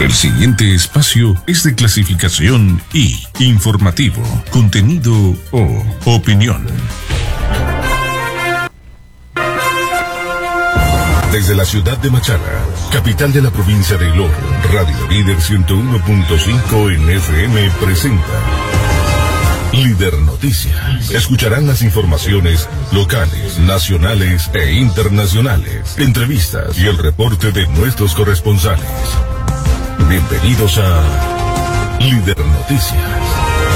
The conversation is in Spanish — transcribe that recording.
El siguiente espacio es de clasificación I, informativo, contenido o opinión. Desde la ciudad de Machala, capital de la provincia de Ilorin, Radio Líder 101.5 en FM presenta Líder Noticias. Escucharán las informaciones locales, nacionales e internacionales, entrevistas y el reporte de nuestros corresponsales. Bienvenidos a Líder Noticias.